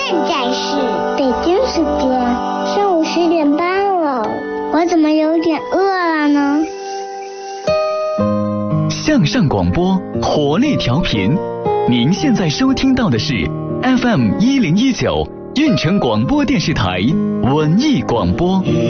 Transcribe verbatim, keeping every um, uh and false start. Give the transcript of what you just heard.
现在是北京时间上午十点半了，我怎么有点饿了呢？ 向上广播，活力调频，您现在收听到的是 F M 一零一九运城广播电视台文艺广播。